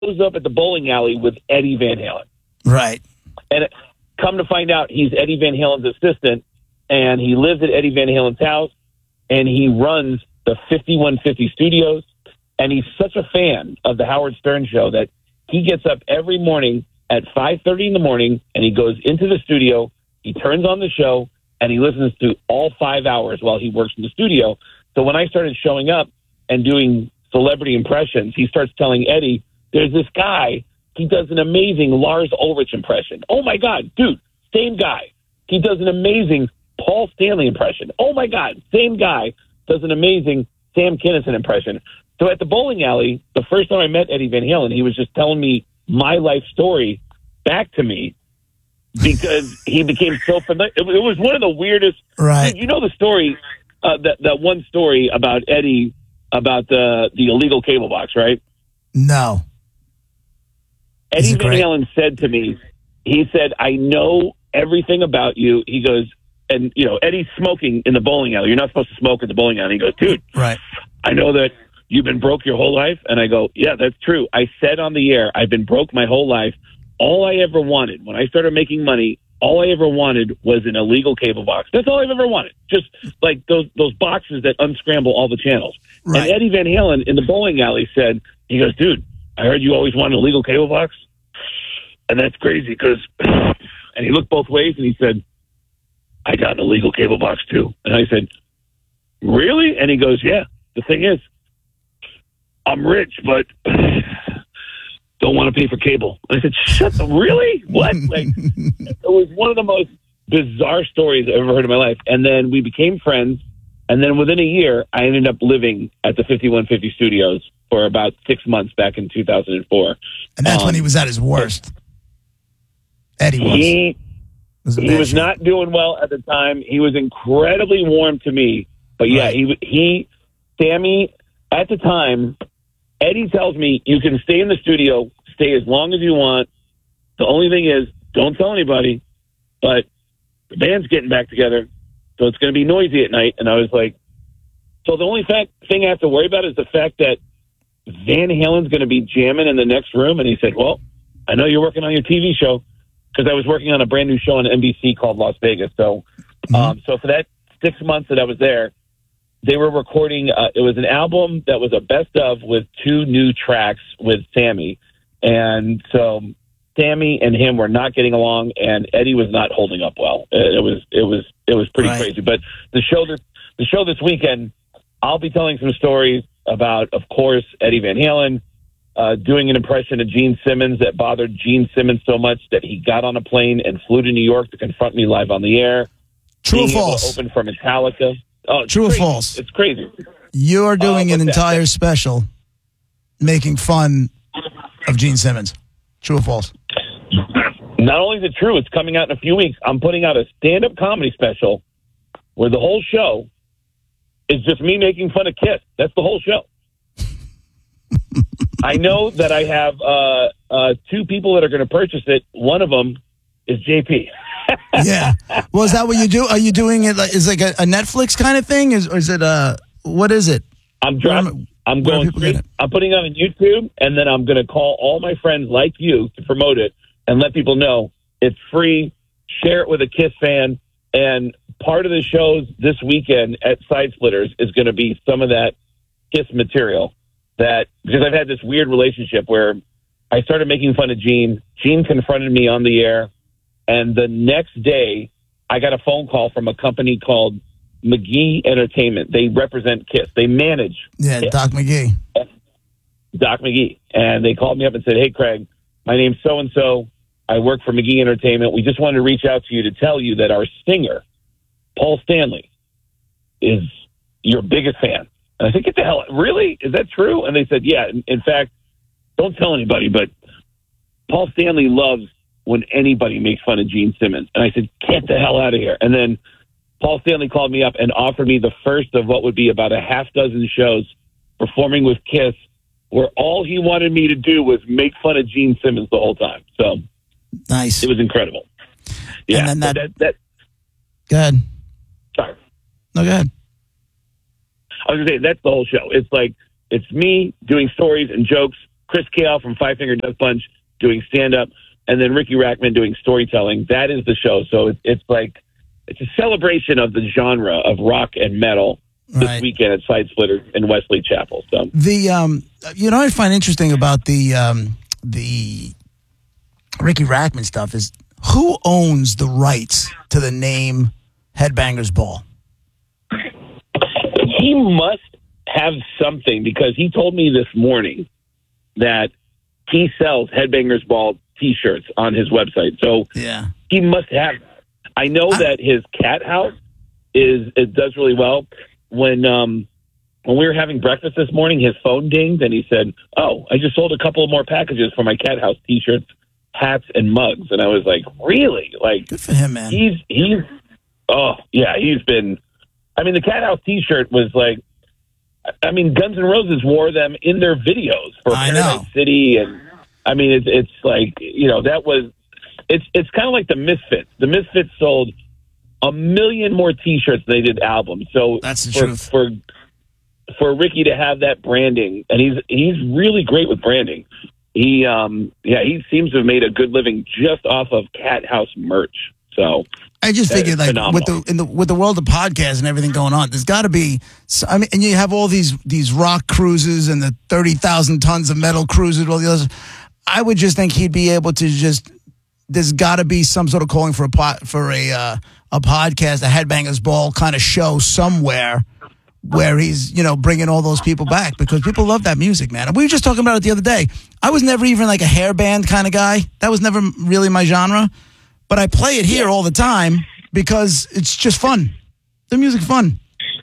shows up at the bowling alley with Eddie Van Halen. Right. And come to find out, he's Eddie Van Halen's assistant, and he lives at Eddie Van Halen's house, and he runs the 5150 Studios, and he's such a fan of the Howard Stern show that he gets up every morning at 5:30 in the morning, and he goes into the studio, he turns on the show, and he listens to all 5 hours while he works in the studio. So when I started showing up and doing celebrity impressions, he starts telling Eddie, there's this guy, he does an amazing Lars Ulrich impression. Oh, my God, dude, same guy. He does an amazing Paul Stanley impression. Oh, my God, same guy does an amazing Sam Kinison impression. So at the bowling alley, the first time I met Eddie Van Halen, he was just telling me my life story back to me because he became so familiar. It was one of the weirdest. Right. You know the story, that one story about Eddie, about the illegal cable box, right? No. Eddie Van Halen said to me, he said, I know everything about you. He goes, and, you know, Eddie's smoking in the bowling alley. You're not supposed to smoke in the bowling alley. He goes, dude, right. I know that you've been broke your whole life. And I go, yeah, that's true. I said on the air, I've been broke my whole life. All I ever wanted, when I started making money, all I ever wanted was an illegal cable box. That's all I've ever wanted. Just like those boxes that unscramble all the channels. Right. And Eddie Van Halen in the bowling alley said, he goes, dude, I heard you always wanted a legal cable box. And that's crazy because, and he looked both ways and he said, I got an illegal cable box too. And I said, really? And he goes, yeah, the thing is, I'm rich, but don't want to pay for cable. And I said, shut the, really? What? Like, it was one of the most bizarre stories I've ever heard in my life. And then we became friends. And then within a year, I ended up living at the 5150 Studios for about 6 months back in 2004. And that's when he was at his worst. Eddie was. He was not doing well at the time. He was incredibly warm to me. But yeah, right. Sammy, at the time, Eddie tells me, you can stay in the studio, stay as long as you want. The only thing is, don't tell anybody, but the band's getting back together, so it's going to be noisy at night. And I was like, so the only thing I have to worry about is the fact that Van Halen's going to be jamming in the next room. And he said, well, I know you're working on your TV show, because I was working on a brand new show on NBC called Las Vegas. So, so for that 6 months that I was there, they were recording. It was an album that was a best of with 2 new tracks with Sammy, and so Sammy and him were not getting along, and Eddie was not holding up well. It was pretty crazy. But the show this weekend, I'll be telling some stories about, of course, Eddie Van Halen. Doing an impression of Gene Simmons that bothered Gene Simmons so much that he got on a plane and flew to New York to confront me live on the air. True or false? Open for Metallica. Oh, true or false? It's crazy. You are doing an entire special making fun of Gene Simmons. True or false? Not only is it true, it's coming out in a few weeks. I'm putting out a stand-up comedy special where the whole show is just me making fun of Kiss. That's the whole show. I know that I have 2 people that are going to purchase it. One of them is JP. Yeah. Well, is that what you do? Are you doing it like, is it like a Netflix kind of thing? Or is it what is it? I'm putting it on YouTube, and then I'm going to call all my friends like you to promote it and let people know it's free. Share it with a Kiss fan. And part of the shows this weekend at Side Splitters is going to be some of that Kiss material. That because I've had this weird relationship where I started making fun of Gene. Gene confronted me on the air, and the next day I got a phone call from a company called McGee Entertainment. They represent Kiss. They manage Kiss. Doc McGee. Doc McGee. And they called me up and said, hey, Craig, my name's so-and-so. I work for McGee Entertainment. We just wanted to reach out to you to tell you that our singer, Paul Stanley, is your biggest fan. And I said, get the hell, really? Is that true? And they said, yeah. In fact, don't tell anybody, but Paul Stanley loves when anybody makes fun of Gene Simmons. And I said, get the hell out of here. And then Paul Stanley called me up and offered me the first of what would be about a half dozen shows performing with Kiss, where all he wanted me to do was make fun of Gene Simmons the whole time. So nice. It was incredible. Yeah. And then that go ahead. Sorry. No, go ahead. I was going to say, that's the whole show. It's like, it's me doing stories and jokes. Chris Kale from Five Finger Death Punch doing stand-up, and then Ricky Rackman doing storytelling. That is the show. So it's a celebration of the genre of rock and metal this weekend at Side Splitters in Wesley Chapel. So I find interesting about the Ricky Rackman stuff is who owns the rights to the name Headbangers Ball? He must have something, because he told me this morning that he sells Headbangers Ball T-shirts on his website. So he must have. I know that his cat house it does really well. When we were having breakfast this morning, his phone dinged and he said, "Oh, I just sold a couple more packages for my cat house T-shirts, hats, and mugs." And I was like, "Really?" Like, good for him, man. He's been. I mean, the cat house T-shirt was like. I mean, Guns N' Roses wore them in their videos for Paradise City, and I mean, it's like, that was. It's kind of like the Misfits. The Misfits sold 1 million more T-shirts than they did albums. So that's the truth. For Ricky to have that branding, and he's really great with branding. He seems to have made a good living just off of Cat House merch. So I just figured, like, with the world of podcasts and everything going on, there's got to be. I mean, and you have all these rock cruises and the 30,000 tons of metal cruises, all the others. I would just think he'd be able to just. There's got to be some sort of calling for a podcast, a Headbangers Ball kind of show somewhere where he's, bringing all those people back, because people love that music, man. And we were just talking about it the other day. I was never even like a hair band kind of guy. That was never really my genre. But I play it here all the time because it's just fun. The music's fun.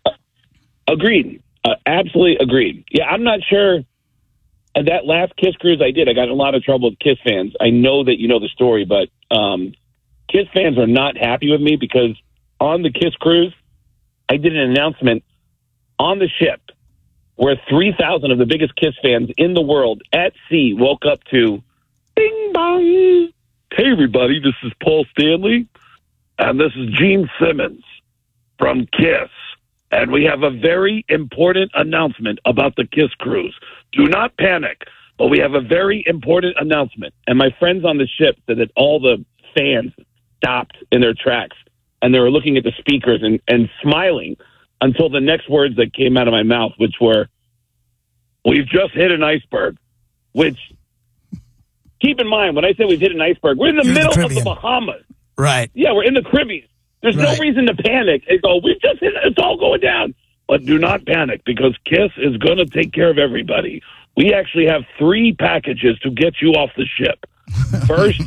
Agreed. Absolutely agreed. Yeah, I'm not sure. That last Kiss cruise I did, I got in a lot of trouble with Kiss fans. I know that you know the story, but Kiss fans are not happy with me because on the Kiss cruise, I did an announcement on the ship where 3,000 of the biggest Kiss fans in the world at sea woke up to bing bong. Hey, everybody, this is Paul Stanley, and this is Gene Simmons from Kiss, and we have a very important announcement about the Kiss cruise. Do not panic, but we have a very important announcement. And my friends on the ship said that all the fans stopped in their tracks, and they were looking at the speakers and smiling until the next words that came out of my mouth, which were, "We've just hit an iceberg," which... Keep in mind, when I say we've hit an iceberg, we're in the middle of the Bahamas. Right. Yeah, we're in the Caribbean. There's no reason to panic and go, we've just hit it. It's all going down. But do not panic, because Kiss is going to take care of everybody. We actually have 3 packages to get you off the ship. First,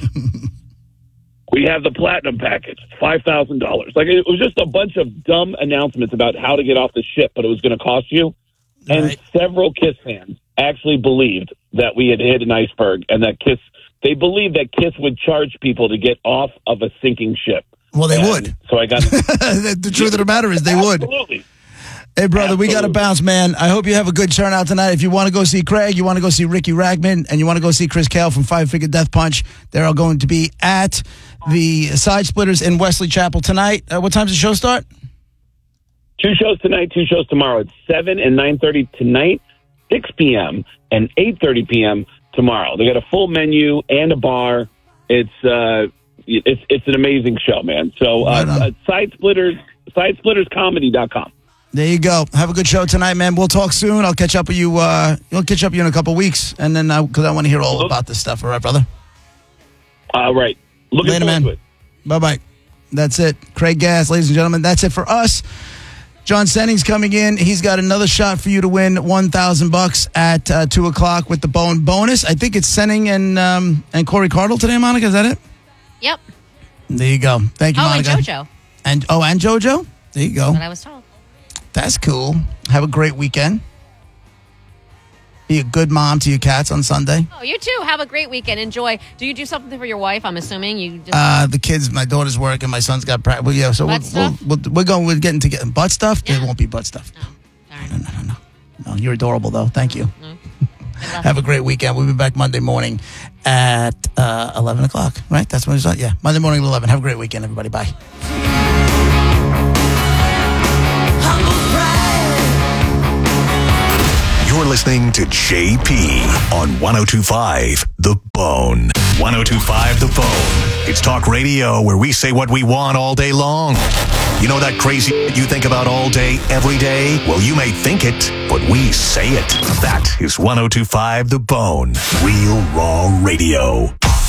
we have the Platinum package, $5,000. Like, it was just a bunch of dumb announcements about how to get off the ship, but it was going to cost you. And several Kiss fans actually believed that we had hit an iceberg, and that they believed that Kiss would charge people to get off of a sinking ship. Well, they would. So I got the truth of the matter is they would. Absolutely. Hey, brother, we got to bounce, man. I hope you have a good turnout tonight. If you want to go see Craig, you want to go see Ricky Rackman, and you want to go see Chris Kale from Five Finger Death Punch, they're all going to be at the Side Splitters in Wesley Chapel tonight. What time's the show start? 2 shows tonight, 2 shows tomorrow. It's 7 and 9:30 tonight, 6 p.m. and 8:30 p.m. tomorrow. They got a full menu and a bar. It's an amazing show, man. So sidesplitterscomedy.com. There you go. Have a good show tonight, man. We'll talk soon. I'll catch up with you. I'll catch up with you in a couple of weeks, and then because I want to hear all about this stuff. All right, brother. All right. Looking Later, forward man. to it. Bye-bye. That's it. Craig Gass, ladies and gentlemen. That's it for us. John Senning's coming in. He's got another shot for you to win $1,000 at 2 o'clock with the Bone bonus. I think it's Senning and Corey Cardle today, Monica. Is that it? Yep. There you go. Thank you, Monica. And JoJo. And JoJo? There you go. That's what I was told. That's cool. Have a great weekend. Be a good mom to your cats on Sunday. Oh, you too. Have a great weekend. Enjoy. Do you do something for your wife? I'm assuming you just... The kids, my daughter's working, my son's got practice. Well, yeah, so we're getting together. Butt stuff? Yeah. There won't be butt stuff. No, you're adorable, though. Thank you. Have a great weekend. We'll be back Monday morning at 11 o'clock, right? That's when it's on. Yeah, Monday morning at 11. Have a great weekend, everybody. Bye. You're listening to JP on 102.5 The Bone. 102.5 The Bone. It's talk radio where we say what we want all day long. You know that crazy you think about all day, every day? Well, you may think it, but we say it. That is 102.5 The Bone. Real raw radio.